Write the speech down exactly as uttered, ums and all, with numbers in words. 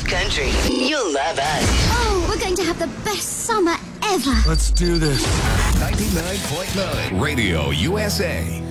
country. You'll love us. Oh, we're going to have the best summer ever. Let's do this. ninety-nine point nine Radio U S A.